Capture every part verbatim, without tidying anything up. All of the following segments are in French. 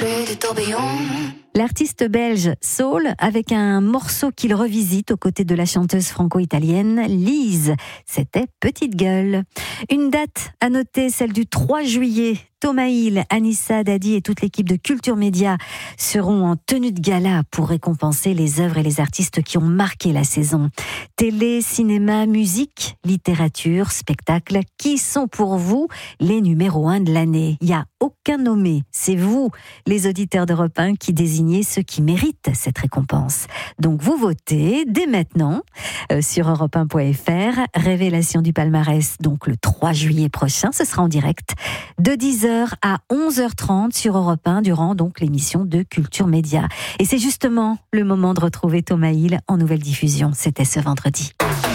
crée des tourbillons. L'artiste belge Soul, avec un morceau qu'il revisite aux côtés de la chanteuse franco-italienne Lise. C'était Petite Gueule. Une date à noter, celle du trois juillet. Thomas Hill, Anissa Dadi et toute l'équipe de Culture Média seront en tenue de gala pour récompenser les œuvres et les artistes qui ont marqué la saison. Télé, cinéma, musique, littérature, spectacle, qui sont pour vous les numéros un de l'année? Il n'y a aucun nommé. C'est vous, les auditeurs d'Europe un, qui désignez ceux qui méritent cette récompense. Donc vous votez dès maintenant euh, sur europe un point f r. Révélation du palmarès, donc le trois juillet prochain. Ce sera en direct de dix heures à onze heures trente sur Europe un durant donc l'émission de Culture Média. Et c'est justement le moment de retrouver Thomas Hill en nouvelle diffusion. C'était ce vendredi.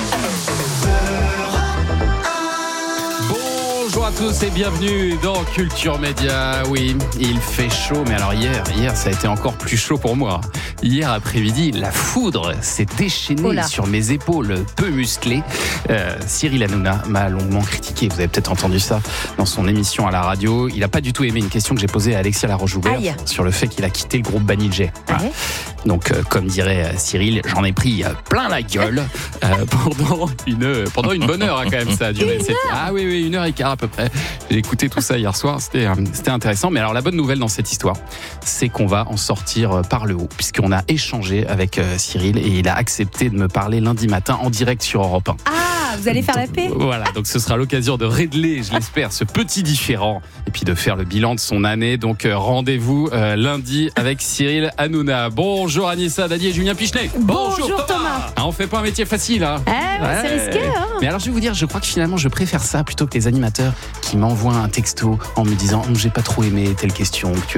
Bonjour à tous et bienvenue dans Culture Média. Oui, il fait chaud, mais alors hier, hier ça a été encore plus chaud pour moi. Hier après-midi, la foudre s'est déchaînée oh sur mes épaules peu musclées. Euh, Cyril Hanouna m'a longuement critiqué, vous avez peut-être entendu ça dans son émission à la radio. Il n'a pas du tout aimé une question que j'ai posée à Alexia Laroche-Joubert sur le fait qu'il a quitté le groupe Banijay. Voilà. Ouais. Donc, euh, comme dirait euh, Cyril, j'en ai pris euh, plein la gueule euh, pendant une pendant une bonne heure hein, quand même. Ça a duré. Cette... Ah oui, oui, une heure et quart à peu près. J'ai écouté tout ça hier soir. C'était euh, c'était intéressant. Mais alors, la bonne nouvelle dans cette histoire, c'est qu'on va en sortir euh, par le haut, puisqu'on a échangé avec euh, Cyril et il a accepté de me parler lundi matin en direct sur Europe un. Ah, vous allez faire donc, la paix. Voilà. Donc, ce sera l'occasion de régler, je l'espère, ce petit différend et puis de faire le bilan de son année. Donc, euh, rendez-vous euh, lundi avec Cyril Hanouna. Bonjour. Bonjour Anissa Dadi et Julien Pichenet. Bonjour, Bonjour Thomas. Thomas. Ah, on fait pas un métier facile, hein. Eh, ouais, ouais. C'est risqué, hein. Mais alors je vais vous dire, je crois que finalement je préfère ça plutôt que les animateurs qui m'envoient un texto en me disant oh, j'ai pas trop aimé telle question que tu